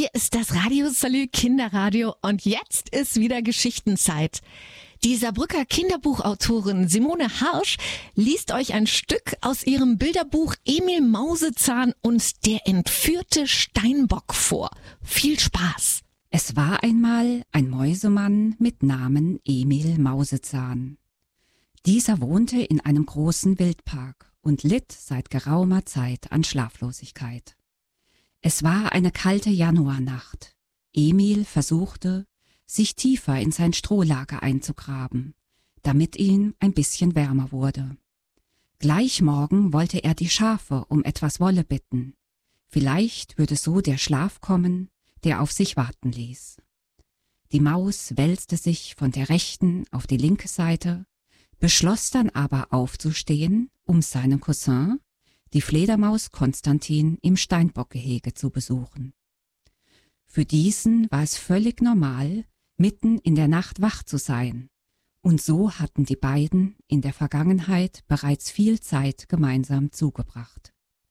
Hier ist das Radio Salü Kinderradio und jetzt ist wieder Geschichtenzeit. Die Saarbrücker Kinderbuchautorin Simone Harsch liest euch ein Stück aus ihrem Bilderbuch Emil Mausezahn und der entführte Steinbock vor. Viel Spaß! Es war einmal ein Mäusemann mit Namen Emil Mausezahn. Dieser wohnte in einem großen Wildpark und litt seit geraumer Zeit an Schlaflosigkeit. Es war eine kalte Januarnacht. Emil versuchte, sich tiefer in sein Strohlager einzugraben, damit ihm ein bisschen wärmer wurde. Gleich morgen wollte er die Schafe um etwas Wolle bitten. Vielleicht würde so der Schlaf kommen, der auf sich warten ließ. Die Maus wälzte sich von der rechten auf die linke Seite, beschloss dann aber aufzustehen, um seinen Cousin, die Fledermaus Konstantin, im Steinbockgehege zu besuchen. Für diesen war es völlig normal, mitten in der Nacht wach zu sein, und so hatten die beiden in der Vergangenheit bereits viel Zeit gemeinsam zugebracht.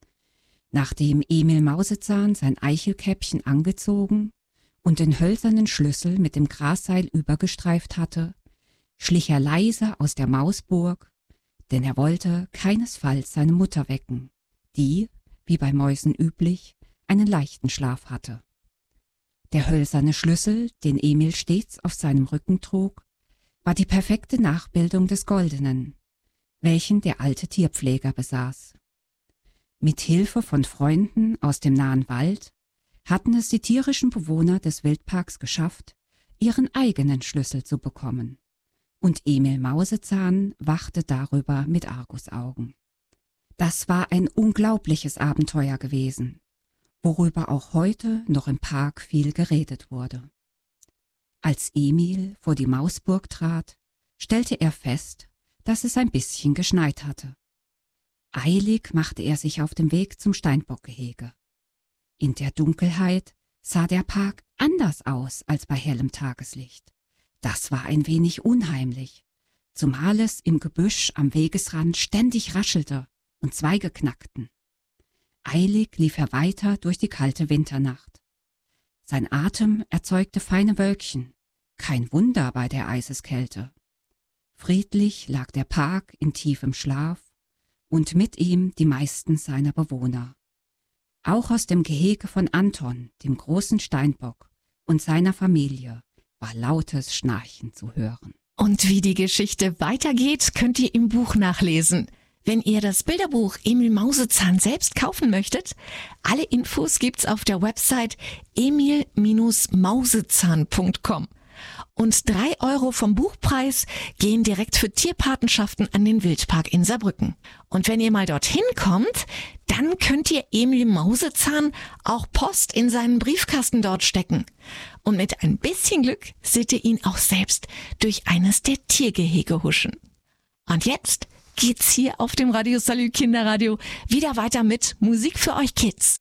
Nachdem Emil Mausezahn sein Eichelkäppchen angezogen und den hölzernen Schlüssel mit dem Grasseil übergestreift hatte, schlich er leise aus der Mausburg, denn er wollte keinesfalls seine Mutter wecken, die, wie bei Mäusen üblich, einen leichten Schlaf hatte. Der hölzerne Schlüssel, den Emil stets auf seinem Rücken trug, war die perfekte Nachbildung des goldenen, welchen der alte Tierpfleger besaß. Mit Hilfe von Freunden aus dem nahen Wald hatten es die tierischen Bewohner des Wildparks geschafft, ihren eigenen Schlüssel zu bekommen. Und Emil Mausezahn wachte darüber mit Argusaugen. Das war ein unglaubliches Abenteuer gewesen, worüber auch heute noch im Park viel geredet wurde. Als Emil vor die Mausburg trat, stellte er fest, dass es ein bisschen geschneit hatte. Eilig machte er sich auf den Weg zum Steinbockgehege. In der Dunkelheit sah der Park anders aus als bei hellem Tageslicht. Das war ein wenig unheimlich, zumal es im Gebüsch am Wegesrand ständig raschelte und Zweige knackten. Eilig lief er weiter durch die kalte Winternacht. Sein Atem erzeugte feine Wölkchen, kein Wunder bei der Eiseskälte. Friedlich lag der Park in tiefem Schlaf und mit ihm die meisten seiner Bewohner. Auch aus dem Gehege von Anton, dem großen Steinbock, und seiner Familie war lautes Schnarchen zu hören. Und wie die Geschichte weitergeht, könnt ihr im Buch nachlesen. Wenn ihr das Bilderbuch Emil Mausezahn selbst kaufen möchtet, alle Infos gibt's auf der Website emil-mausezahn.com. Und 3 € vom Buchpreis gehen direkt für Tierpatenschaften an den Wildpark in Saarbrücken. Und wenn ihr mal dorthin kommt, dann könnt ihr Emil Mausezahn auch Post in seinen Briefkasten dort stecken. Und mit ein bisschen Glück seht ihr ihn auch selbst durch eines der Tiergehege huschen. Und jetzt geht's hier auf dem Radio Salü Kinderradio wieder weiter mit Musik für euch Kids.